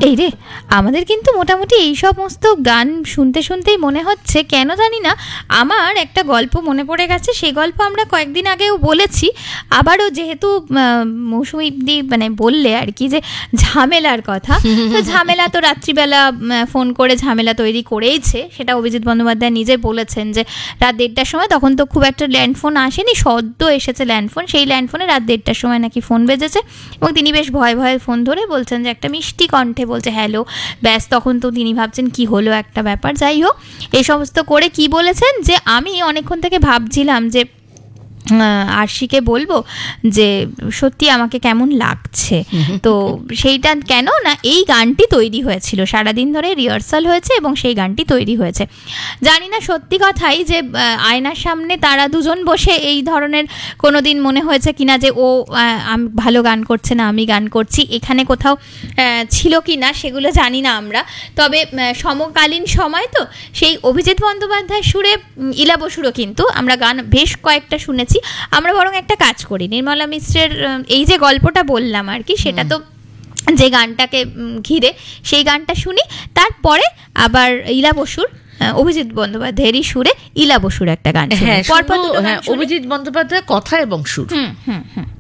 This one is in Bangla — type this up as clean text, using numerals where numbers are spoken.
এই রে, আমাদের কিন্তু মোটামুটি এই সমস্ত গান শুনতে শুনতেই মনে হচ্ছে, কেন জানি না আমার একটা গল্প মনে পড়ে গেছে। সেই গল্প আমরা কয়েকদিন আগেও বলেছি, আবারও যেহেতু মৌসুমী দি মানে বললে আর কি যে ঝামেলার কথা, তো ঝামেলা তো রাত্রিবেলা ফোন করে ঝামেলা তৈরি করেইছে, সেটা অভিজিৎ বন্দ্যোপাধ্যায় নিজে বলেছেন যে রাত 1টার সময়, তখন তো খুব একটা ল্যান্ডফোন আসেনি, সদ্য এসেছে ল্যান্ডফোন, সেই ল্যান্ডফোনে রাত 1টার সময় নাকি ফোন বেজেছে এবং তিনি বেশ ভয়ে ভয়ে ফোন ধরে বলছেন যে একটা মিষ্টি কণ্ঠে বলছে হ্যালো, ব্যাস তখন তো তিনি ভাবছেন কি হলো একটা ব্যাপার। যাই হোক, এই সমস্ত করে কি বলেছেন যে আমি অনেকক্ষণ থেকে ভাবছিলাম যে আরশিকে বলবো যে সত্যি আমাকে কেমন লাগছে, তো সেইটা কেন না এই গানটি তৈরি হয়েছিল, সারাদিন ধরে রিহার্সাল হয়েছে এবং সেই গানটি তৈরি হয়েছে। জানি না সত্যি কথাই যে আয়নার সামনে তারা দুজন বসে এই ধরনের কোনো দিন মনে হয়েছে কিনা যে ও ভালো গান করছে না আমি গান করছি, এখানে কোথাও ছিল কি না সেগুলো জানি না আমরা। তবে সমকালীন সময় তো সেই অভিজিৎ বন্দ্যোপাধ্যায় সুরে ইলা বসুরও কিন্তু আমরা গান বেশ কয়েকটা শুনেছি। আমরা বরং একটা কাজ করি, নির্মলা মিশ্রের এই যে গল্পটা বললাম আর কি, সেটা তো যে গানটাকে ঘিরে, সেই গানটা শুনি, তারপরে আবার ইলা বসুর অভিজিৎ বন্দ্যোপাধ্যায়েরই সুরে ইলা বসুর একটা গান, অভিজিৎ বন্দ্যোপাধ্যায় কথা এবং সুর।